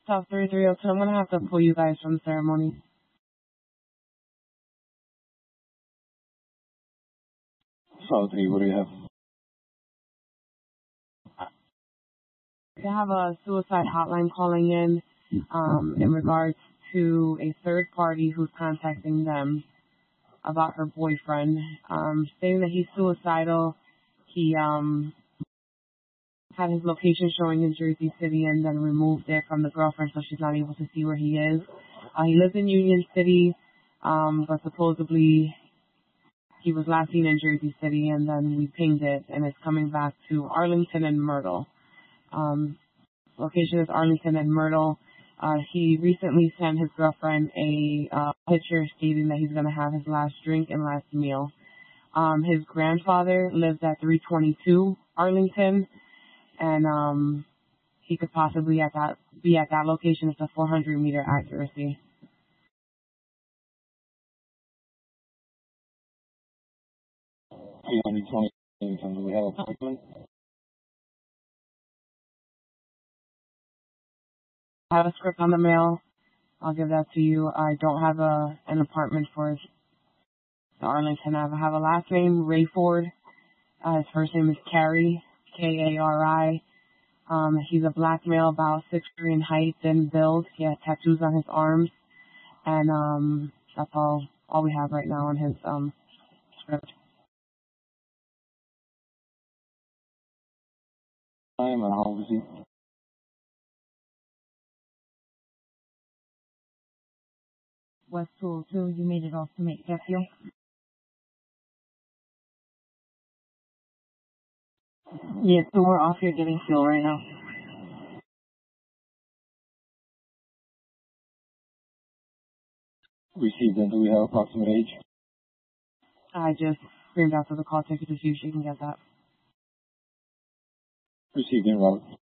South 3302, I'm going to have to pull you guys from the ceremony. South 3, what do you have? They have a suicide hotline calling in regards to a third party who's contacting them about her boyfriend, saying that he's suicidal. He had his location showing in Jersey City and then removed it from the girlfriend so she's not able to see where he is. He lives in Union City, but supposedly he was last seen in Jersey City, and then we pinged it, and it's coming back to Arlington and Myrtle. Location is Arlington and Myrtle. He recently sent his girlfriend a picture stating that he's going to have his last drink and last meal. His grandfather lives at 322 Arlington, and he could possibly be at that location. It's a 400-meter accuracy. Do we have a appointment? I have a script on the mail. I'll give that to you. I don't have an apartment for the Arlington. I have a last name, Rayford. His first name is Carey, Kari. He's a black male, about 6'3" in height, thin build. He has tattoos on his arms, and that's all we have right now on his script. I am how old is he? West 202, you made it off to make that deal? Yeah, so we're off here getting fuel right now. Received, and do we have approximate age? I just screamed out to the call ticket to see if she can get that. Received en route.